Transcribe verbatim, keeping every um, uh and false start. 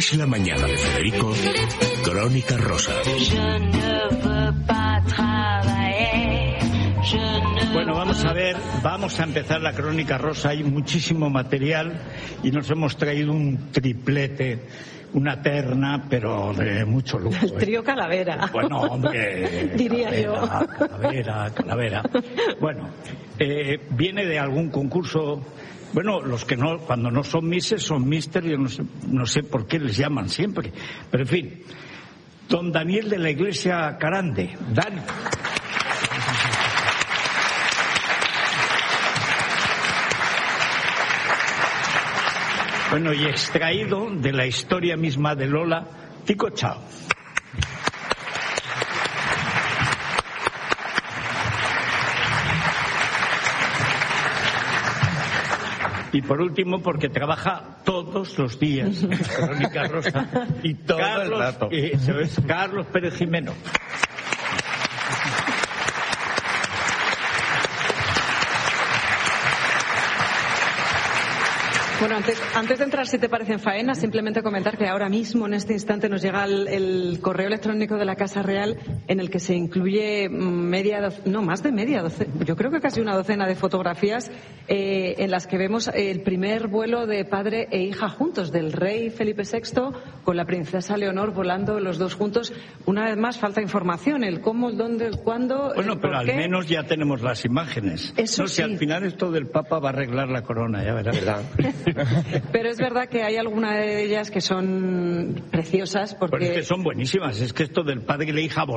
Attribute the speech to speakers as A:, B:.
A: Es la mañana de Federico, Crónica Rosa.
B: Bueno, vamos a ver, vamos a empezar la Crónica Rosa. Hay muchísimo material y nos hemos traído un triplete, una terna, pero de mucho lujo.
C: El trío Calavera.
B: Bueno, hombre.
C: Diría
B: calavera,
C: yo.
B: Calavera, Calavera. Bueno, eh, viene de algún concurso. Bueno, los que no, cuando no son Misses, son Mister, yo no sé, no sé por qué les llaman siempre. Pero en fin, don Daniel de la Iglesia Carande. Dani. Bueno, y extraído de la historia misma de Lola, Tico Chao. Y por último, porque trabaja todos los días en Crónica Rosa.
D: Y todo
B: Carlos,
D: el rato.
B: Eh, eso es Carlos Pérez Jimeno.
C: Bueno, antes, antes de entrar, si te parece, en faena, simplemente comentar que ahora mismo, en este instante, nos llega el, el correo electrónico de la Casa Real en el que se incluye media, doc- no, más de media docena, yo creo que casi una docena de fotografías eh, en las que vemos el primer vuelo de padre e hija juntos, del rey Felipe sexto con la princesa Leonor volando los dos juntos. Una vez más, falta información, el cómo, el dónde, el cuándo.
B: Bueno,
C: el
B: pero
C: por
B: al
C: qué.
B: menos ya tenemos las imágenes.
C: Eso
B: no, si
C: sí.
B: al final esto del Papa va a arreglar la corona, ya verás.
D: ¿Verdad?
C: Pero es verdad que hay algunas de ellas que son preciosas porque...
B: Pues es que son buenísimas. Es que esto del padre y la hija